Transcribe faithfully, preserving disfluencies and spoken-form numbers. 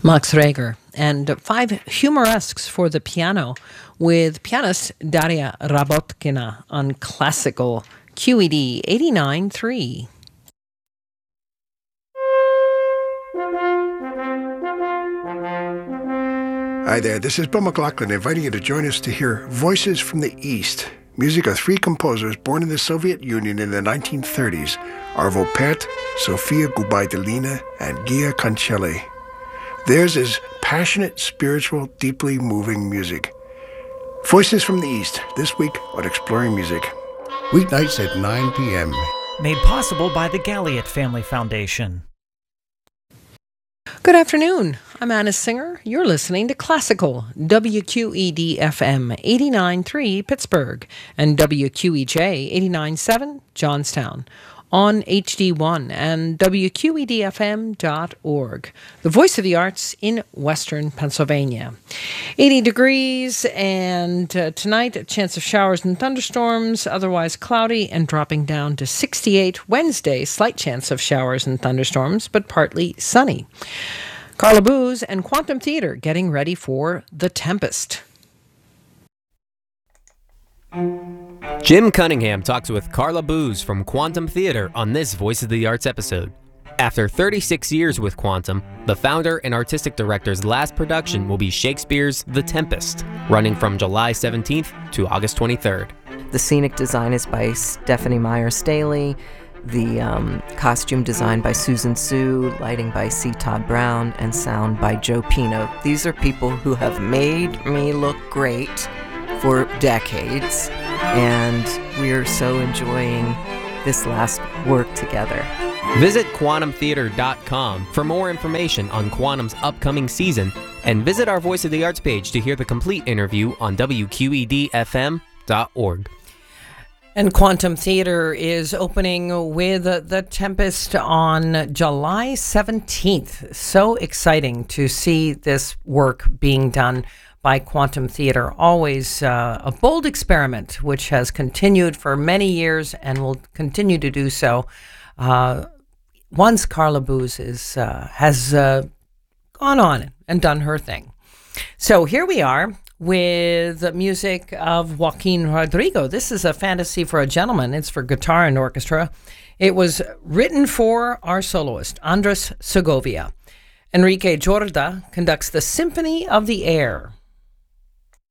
Max Reger, and five humoresques for the piano with pianist Daria Rabotkina on classical Q E D eighty-nine point three. Hi there, this is Bill McLaughlin inviting you to join us to hear Voices from the East, music of three composers born in the Soviet Union in the nineteen thirties, Arvo Pärt, Sofia Gubaidulina, and Gia Cancelli. Theirs is passionate, spiritual, deeply moving music. Voices from the East, this week on Exploring Music. Weeknights at nine p.m. Made possible by the Galliot Family Foundation. Good afternoon. I'm Anna Singer. You're listening to Classical, W Q E D F M eighty-nine point three Pittsburgh and W Q E J eighty-nine point seven Johnstown on H D one and W Q E D F M dot org, the voice of the arts in Western Pennsylvania. eighty degrees, and uh, tonight a chance of showers and thunderstorms, otherwise cloudy and dropping down to sixty-eight. Wednesday, slight chance of showers and thunderstorms, but partly sunny. Carla Booz and Quantum Theatre getting ready for The Tempest. Jim Cunningham talks with Carla Booz from Quantum Theatre on this Voice of the Arts episode. After thirty-six years with Quantum, the founder and artistic director's last production will be Shakespeare's The Tempest, running from July seventeenth to August twenty-third. The scenic design is by Stephanie Meyer-Staley, the um, costume design by Susan Sue, lighting by C. Todd Brown, and sound by Joe Pino. These are people who have made me look great for decades, and we're so enjoying this last work together. Visit quantum theater dot com for more information on Quantum's upcoming season, and visit our Voice of the Arts page to hear the complete interview on W Q E D F M dot org. And Quantum Theatre is opening with uh, The Tempest on July seventeenth. So exciting to see this work being done by Quantum Theatre. Always uh, a bold experiment, which has continued for many years and will continue to do so uh, once Carla Booz is, uh, has uh, gone on and done her thing. So here we are with the music of Joaquin Rodrigo. This is a fantasy for a gentleman. It's for guitar and orchestra. It was written for our soloist, Andres Segovia. Enrique Jorda conducts the Symphony of the Air.